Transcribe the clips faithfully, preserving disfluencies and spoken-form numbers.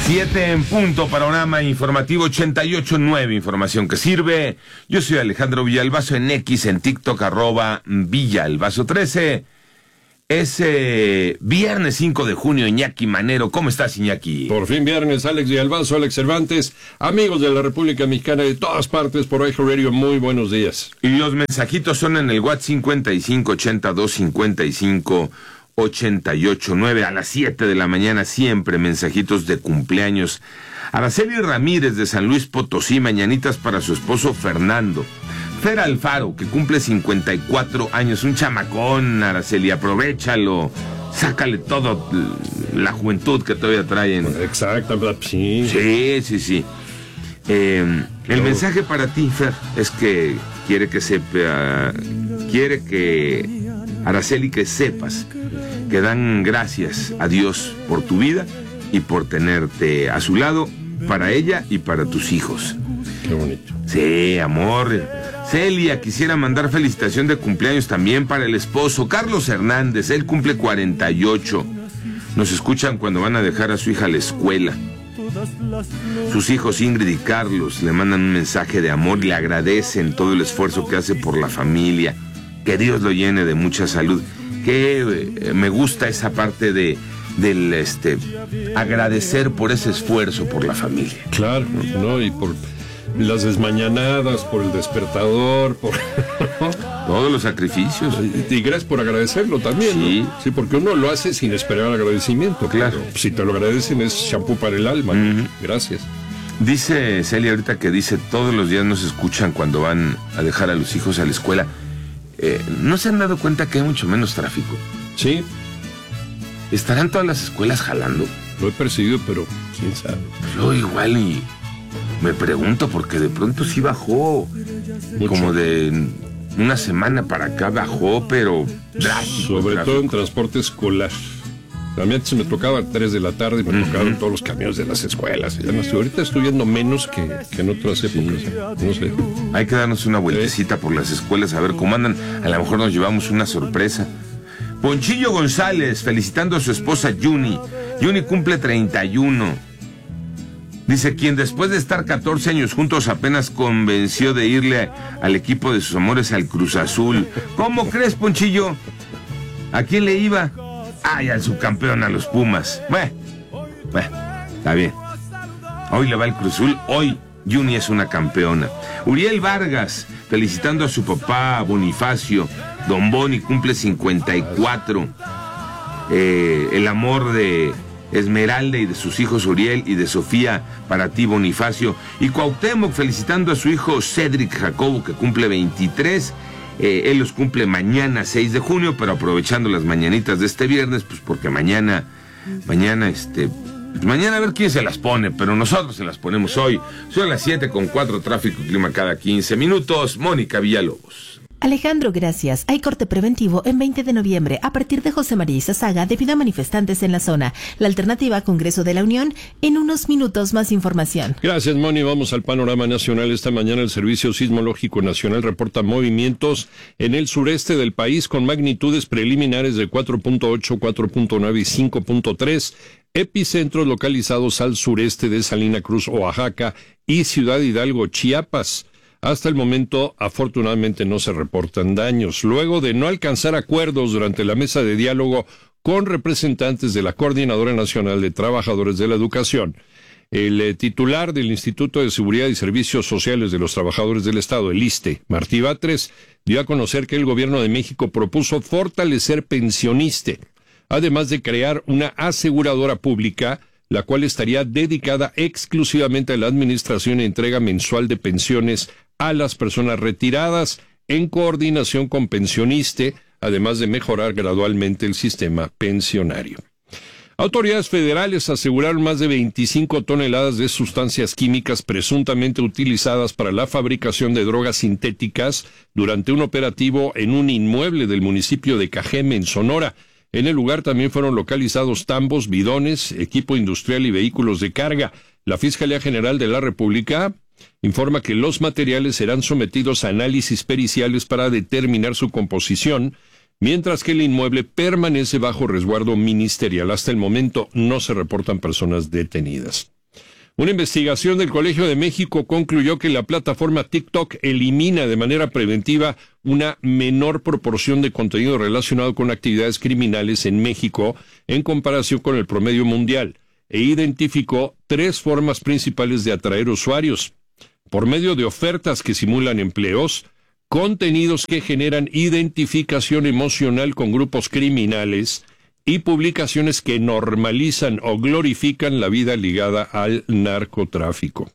Siete en punto, panorama informativo ochenta y ocho punto nueve, información que sirve. Yo soy Alejandro Villalbazo en X, en TikTok, arroba Villalbazo trece. Es eh, viernes cinco de junio, Iñaki Manero. ¿Cómo estás, Iñaki? Por fin viernes, Alex Villalbazo, Alex Cervantes, amigos de la República Mexicana de todas partes por iHeartRadio, muy buenos días. Y los mensajitos son en el WhatsApp cincuenta y cinco ochenta y dos cincuenta y cinco ochenta y ocho nueve. A las siete de la mañana siempre mensajitos de cumpleaños. Araceli Ramírez de San Luis Potosí, mañanitas para su esposo Fernando. Fer Alfaro, que cumple cincuenta y cuatro años, un chamacón, Araceli, aprovéchalo, sácale todo la juventud que todavía traen. Exacto, sí. Sí, sí, sí. Eh, el mensaje para ti, Fer, es que quiere que sepa, quiere que, Araceli, que sepas que dan gracias a Dios por tu vida y por tenerte a su lado, para ella y para tus hijos. Qué bonito. Sí, amor. Celia, quisiera mandar felicitación de cumpleaños también para el esposo Carlos Hernández, él cumple cuarenta y ocho. Nos escuchan cuando van a dejar a su hija a la escuela. Sus hijos Ingrid y Carlos le mandan un mensaje de amor y le agradecen todo el esfuerzo que hace por la familia. Que Dios lo llene de mucha salud. Que eh, me gusta esa parte de del este agradecer por ese esfuerzo por la familia. Claro, ¿no? Y por las desmañanadas, por el despertador, por todos los sacrificios. Y gracias por agradecerlo también, sí. ¿no? Sí, porque uno lo hace sin esperar agradecimiento. Claro. Pero si te lo agradecen es champú para el alma. Uh-huh. Gracias. Dice Celia ahorita que dice, todos los días nos escuchan cuando van a dejar a los hijos a la escuela. Eh, ¿No se han dado cuenta que hay mucho menos tráfico? Sí. ¿Estarán todas las escuelas jalando? Lo he percibido, pero quién sabe. Yo igual y me pregunto, porque de pronto sí bajó. Mucho. Como de una semana para acá bajó, pero drástico. Sobre todo en transporte escolar. A mí antes me tocaba a tres de la tarde y me uh-huh. tocaban todos los camiones de las escuelas. Ya no estoy, ahorita estoy viendo menos que, que en otras épocas. Sí. No sé. Hay que darnos una vueltecita ¿Eh? por las escuelas a ver cómo andan. A lo mejor nos llevamos una sorpresa. Ponchillo González, felicitando a su esposa Yuni. Yuni cumple treinta y uno. Dice, quien después de estar catorce años juntos apenas convenció de irle al equipo de sus amores al Cruz Azul. ¿Cómo crees, Ponchillo? ¿A quién le iba? Ay, al subcampeón, a los Pumas. Bueno, bueno, está bien. Hoy le va el Cruz Azul, hoy Yuni es una campeona. Uriel Vargas, felicitando a su papá Bonifacio. Don Boni cumple cincuenta y cuatro. Eh, el amor de Esmeralda y de sus hijos Uriel y de Sofía para ti, Bonifacio. Y Cuauhtémoc felicitando a su hijo Cedric Jacobo, que cumple veintitrés. Eh, él los cumple mañana seis de junio, pero aprovechando las mañanitas de este viernes, pues porque mañana, mañana este... Pues mañana a ver quién se las pone, pero nosotros se las ponemos hoy. Son las siete con cuatro, tráfico y clima cada quince minutos. Mónica Villalobos. Alejandro, gracias. Hay corte preventivo en veinte de noviembre a partir de José María Izazaga debido a manifestantes en la zona. La alternativa, Congreso de la Unión. En unos minutos más información. Gracias, Moni. Vamos al panorama nacional. Esta mañana el Servicio Sismológico Nacional reporta movimientos en el sureste del país con magnitudes preliminares de cuatro punto ocho, cuatro punto nueve y cinco punto tres. Epicentros localizados al sureste de Salina Cruz, Oaxaca, y Ciudad Hidalgo, Chiapas. Hasta el momento, afortunadamente, no se reportan daños. Luego de no alcanzar acuerdos durante la mesa de diálogo con representantes de la Coordinadora Nacional de Trabajadores de la Educación, el eh, titular del Instituto de Seguridad y Servicios Sociales de los Trabajadores del Estado, el ISSSTE, Martí Batres, dio a conocer que el Gobierno de México propuso fortalecer Pensioniste, además de crear una aseguradora pública, la cual estaría dedicada exclusivamente a la administración y entrega mensual de pensiones a las personas retiradas, en coordinación con Pensioniste, además de mejorar gradualmente el sistema pensionario. Autoridades federales aseguraron más de veinticinco toneladas de sustancias químicas presuntamente utilizadas para la fabricación de drogas sintéticas durante un operativo en un inmueble del municipio de Cajeme, en Sonora. En el lugar también fueron localizados tambos, bidones, equipo industrial y vehículos de carga. La Fiscalía General de la República informa que los materiales serán sometidos a análisis periciales para determinar su composición, mientras que el inmueble permanece bajo resguardo ministerial. Hasta el momento no se reportan personas detenidas. Una investigación del Colegio de México concluyó que la plataforma TikTok elimina de manera preventiva una menor proporción de contenido relacionado con actividades criminales en México en comparación con el promedio mundial, e identificó tres formas principales de atraer usuarios: por medio de ofertas que simulan empleos, contenidos que generan identificación emocional con grupos criminales y publicaciones que normalizan o glorifican la vida ligada al narcotráfico.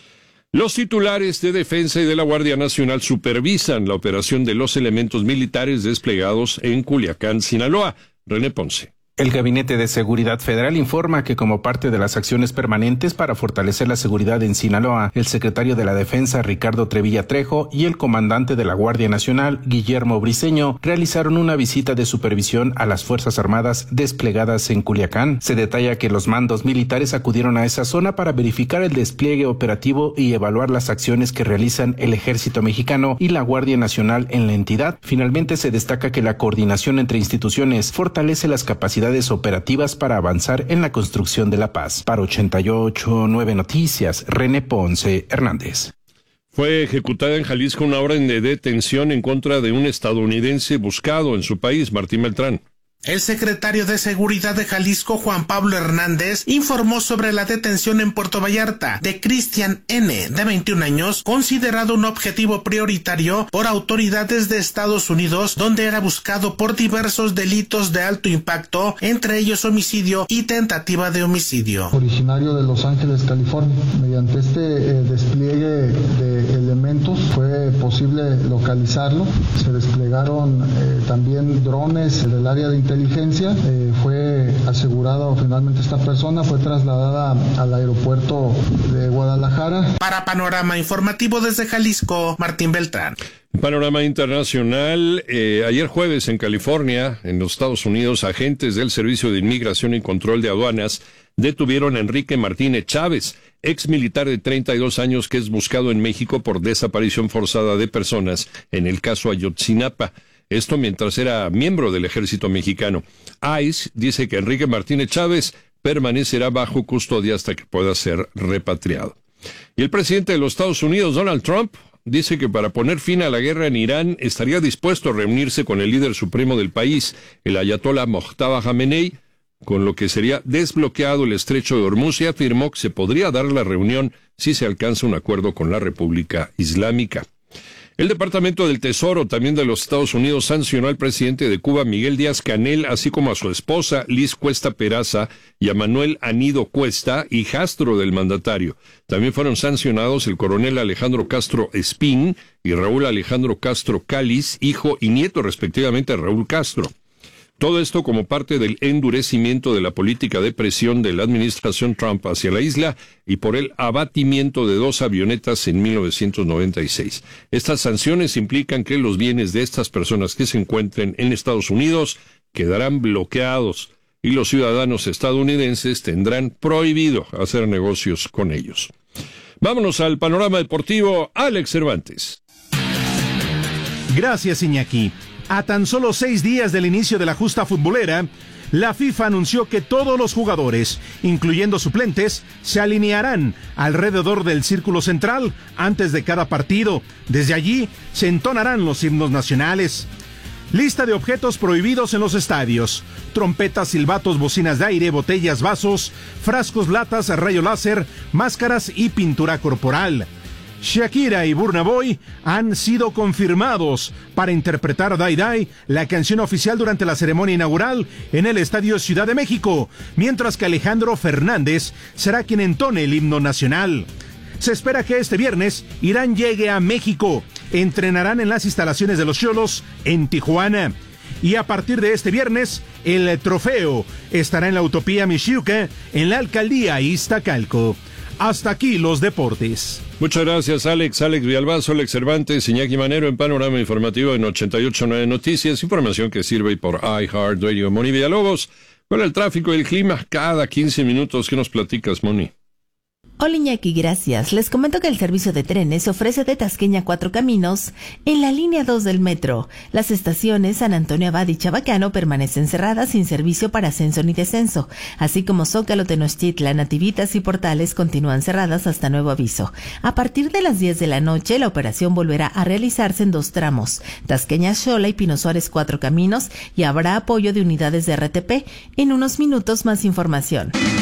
Los titulares de Defensa y de la Guardia Nacional supervisan la operación de los elementos militares desplegados en Culiacán, Sinaloa. René Ponce. El Gabinete de Seguridad Federal informa que como parte de las acciones permanentes para fortalecer la seguridad en Sinaloa, el secretario de la Defensa, Ricardo Trevilla Trejo, y el comandante de la Guardia Nacional, Guillermo Briceño, realizaron una visita de supervisión a las Fuerzas Armadas desplegadas en Culiacán. Se detalla que los mandos militares acudieron a esa zona para verificar el despliegue operativo y evaluar las acciones que realizan el Ejército Mexicano y la Guardia Nacional en la entidad. Finalmente, se destaca que la coordinación entre instituciones fortalece las capacidades operativas para avanzar en la construcción de la paz. Para ochenta y ocho punto nueve Noticias, René Ponce Hernández. Fue ejecutada en Jalisco una orden de detención en contra de un estadounidense buscado en su país, Martín Beltrán. El secretario de Seguridad de Jalisco, Juan Pablo Hernández, informó sobre la detención en Puerto Vallarta de Cristian N., de veintiún años, considerado un objetivo prioritario por autoridades de Estados Unidos, donde era buscado por diversos delitos de alto impacto, entre ellos homicidio y tentativa de homicidio. Originario de Los Ángeles, California. Mediante este eh, despliegue de elementos fue posible localizarlo. Se desplegaron eh, también drones del área de inteligencia, eh, fue asegurada finalmente esta persona, fue trasladada al aeropuerto de Guadalajara. Para Panorama Informativo desde Jalisco, Martín Beltrán. Panorama internacional. Eh, ayer jueves en California, en los Estados Unidos, agentes del Servicio de Inmigración y Control de Aduanas detuvieron a Enrique Martínez Chávez, ex militar de treinta y dos años que es buscado en México por desaparición forzada de personas en el caso Ayotzinapa. Esto mientras era miembro del ejército mexicano. ICE dice que Enrique Martínez Chávez permanecerá bajo custodia hasta que pueda ser repatriado. Y el presidente de los Estados Unidos, Donald Trump, dice que para poner fin a la guerra en Irán estaría dispuesto a reunirse con el líder supremo del país, el ayatolá Mojtaba Jamenei, con lo que sería desbloqueado el estrecho de Hormuz, y afirmó que se podría dar la reunión si se alcanza un acuerdo con la República Islámica. El Departamento del Tesoro, también de los Estados Unidos, sancionó al presidente de Cuba, Miguel Díaz-Canel, así como a su esposa, Liz Cuesta Peraza, y a Manuel Anido Cuesta, hijastro del mandatario. También fueron sancionados el coronel Alejandro Castro Espín y Raúl Alejandro Castro Cáliz, hijo y nieto respectivamente de Raúl Castro. Todo esto como parte del endurecimiento de la política de presión de la administración Trump hacia la isla y por el abatimiento de dos avionetas en mil novecientos noventa y seis. Estas sanciones implican que los bienes de estas personas que se encuentren en Estados Unidos quedarán bloqueados y los ciudadanos estadounidenses tendrán prohibido hacer negocios con ellos. Vámonos al panorama deportivo. Alex Cervantes. Gracias, Iñaki. A tan solo seis días del inicio de la justa futbolera, la FIFA anunció que todos los jugadores, incluyendo suplentes, se alinearán alrededor del círculo central antes de cada partido. Desde allí se entonarán los himnos nacionales. Lista de objetos prohibidos en los estadios: trompetas, silbatos, bocinas de aire, botellas, vasos, frascos, latas, rayo láser, máscaras y pintura corporal. Shakira y Burna Boy han sido confirmados para interpretar Die Die, la canción oficial durante la ceremonia inaugural en el Estadio Ciudad de México, mientras que Alejandro Fernández será quien entone el himno nacional. Se espera que este viernes Irán llegue a México, entrenarán en las instalaciones de los Xolos en Tijuana. Y a partir de este viernes, el trofeo estará en la Utopía Mixiuca, en la alcaldía Iztacalco. Hasta aquí los deportes. Muchas gracias, Alex. Alex Villalbazo, Alex Cervantes, Iñaki Manero en Panorama Informativo en ochenta y ocho punto nueve Noticias. Información que sirve por iHeartRadio. Moni Villalobos, con el tráfico y el clima cada quince minutos. ¿Qué nos platicas, Moni? Hola Iñaki, gracias. Les comento que el servicio de trenes se ofrece de Tasqueña Cuatro Caminos en la línea dos del metro. Las estaciones San Antonio Abad y Chabacano permanecen cerradas sin servicio para ascenso ni descenso, así como Zócalo, Tenochtitlan, Nativitas y Portales continúan cerradas hasta nuevo aviso. A partir de las diez de la noche, la operación volverá a realizarse en dos tramos, Tasqueña Xola y Pino Suárez Cuatro Caminos, y habrá apoyo de unidades de R T P. En unos minutos más información.